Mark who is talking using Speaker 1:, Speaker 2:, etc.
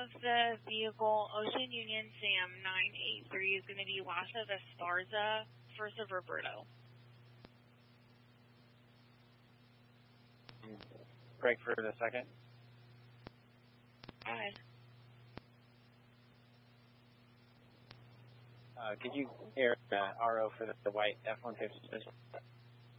Speaker 1: of the vehicle, Ocean Union Sam 983, is going to be Lasha Vesparza, 1st of Roberto.
Speaker 2: Break for the second.
Speaker 1: Go ahead.
Speaker 2: Could you hear RO for the white F-150?